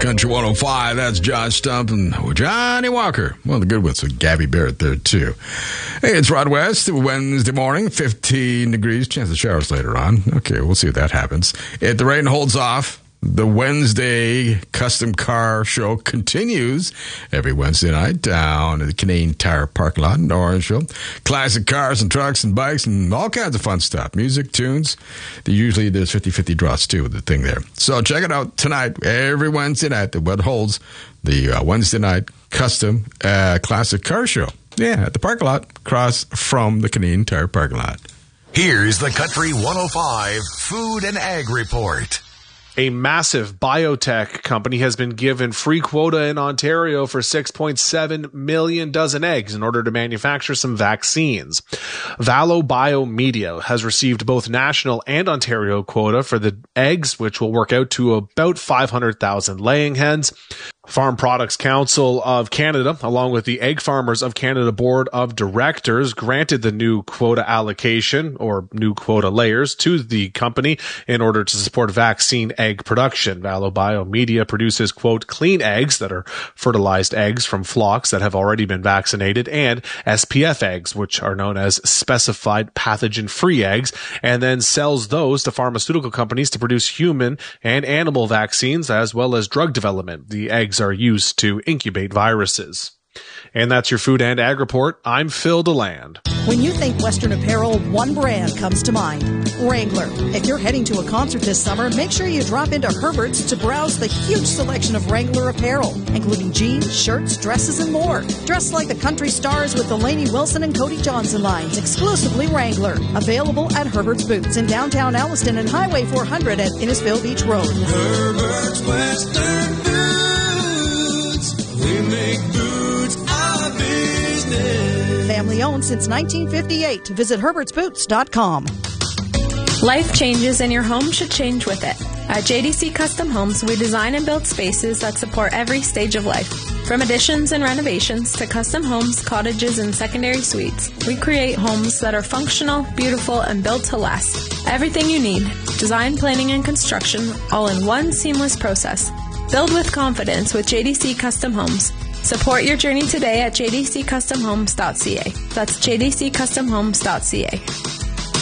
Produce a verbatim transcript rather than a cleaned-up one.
Country one oh five, that's Josh Stump and Johnny Walker. One of the good ones with Gabby Barrett there, too. Hey, it's Rod West, Wednesday morning, fifteen degrees, chance of showers later on. Okay, we'll see if that happens. If the rain holds off, the Wednesday Custom Car Show continues every Wednesday night down at the Canadian Tire parking lot in Orangeville. Classic cars and trucks and bikes and all kinds of fun stuff. Music, tunes. Usually there's fifty-fifty draws, too, with the thing there. So check it out tonight, every Wednesday night, the What Holds, the uh, Wednesday night Custom uh, Classic Car Show. Yeah, at the parking lot, across from the Canadian Tire parking lot. Here's the Country one oh five Food and Ag Report. A massive biotech company has been given free quota in Ontario for six point seven million dozen eggs in order to manufacture some vaccines. Valo Biomedia has received both national and Ontario quota for the eggs, which will work out to about five hundred thousand laying hens. Farm Products Council of Canada, along with the Egg Farmers of Canada Board of Directors, granted the new quota allocation or new quota layers to the company in order to support vaccine egg production. Valo Biomedia produces, quote, clean eggs that are fertilized eggs from flocks that have already been vaccinated, and S P F eggs, which are known as specified pathogen-free eggs, and then sells those to pharmaceutical companies to produce human and animal vaccines as well as drug development. The eggs are used to incubate viruses. And that's your Food and Ag Report. I'm Phil DeLand. When you think Western apparel, one brand comes to mind, Wrangler. If you're heading to a concert this summer, make sure you drop into Herbert's to browse the huge selection of Wrangler apparel, including jeans, shirts, dresses, and more. Dress like the country stars with the Lainey Wilson and Cody Johnson lines, exclusively Wrangler. Available at Herbert's Boots in downtown Alliston and Highway four hundred at Innisfil Beach Road. Herbert's Western Boots. We make boots our business. Family owned since nineteen fifty-eight. Visit herberts boots dot com. Life changes and your home should change with it. At J D C Custom Homes, we design and build spaces that support every stage of life. From additions and renovations to custom homes, cottages, and secondary suites, we create homes that are functional, beautiful, and built to last. Everything you need, design, planning, and construction, all in one seamless process. Build with confidence with J D C Custom Homes. Support your journey today at j d c custom homes dot c a. That's j d c custom homes dot c a.